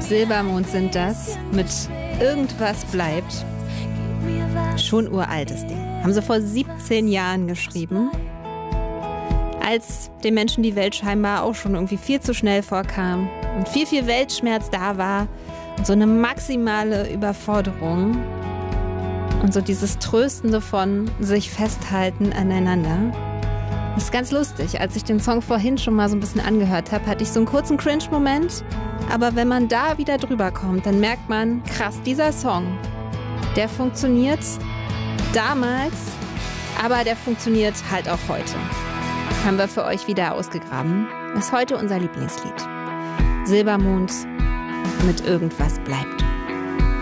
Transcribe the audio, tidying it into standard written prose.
Silbermond sind das, mit Irgendwas bleibt. Schon uraltes Ding. Haben sie vor 17 Jahren geschrieben, als den Menschen die Welt scheinbar auch schon irgendwie viel zu schnell vorkam und viel Weltschmerz da war und so eine maximale Überforderung und so dieses Tröstende von sich festhalten aneinander. Das ist ganz lustig. Als ich den Song vorhin schon mal so ein bisschen angehört habe, hatte ich so einen kurzen Cringe-Moment. Aber wenn man da wieder drüber kommt, dann merkt man, krass, dieser Song, der funktioniert damals, aber der funktioniert halt auch heute. Haben wir für euch wieder ausgegraben. Ist heute unser Lieblingslied. Silbermond mit Irgendwas bleibt.